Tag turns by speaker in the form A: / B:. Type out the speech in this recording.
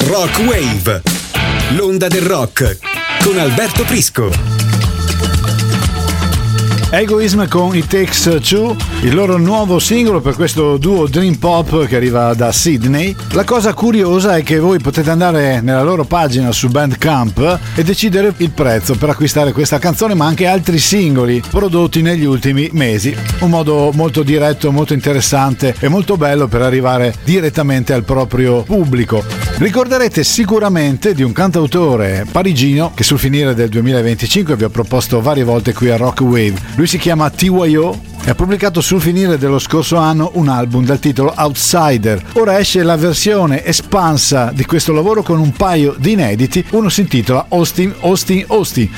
A: Rock Wave, l'onda del rock con Alberto Prisco.
B: Egoism con It Takes Two, il loro nuovo singolo per questo duo Dream Pop che arriva da Sydney. La cosa curiosa è che voi potete andare nella loro pagina su Bandcamp e decidere il prezzo per acquistare questa canzone, ma anche altri singoli prodotti negli ultimi mesi. Un modo molto diretto, molto interessante e molto bello per arrivare direttamente al proprio pubblico. Ricorderete sicuramente di un cantautore parigino che sul finire del 2025 vi ho proposto varie volte qui a Rock Wave. Lui si chiama TYO e ha pubblicato sul finire dello scorso anno un album dal titolo Outsider. Ora esce la versione espansa di questo lavoro con un paio di inediti. Uno si intitola Austin Austin Austin.